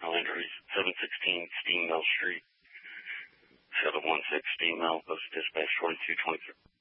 no injuries. 716 Steam Mill Street. 716 Steam Mill, post dispatch 4223.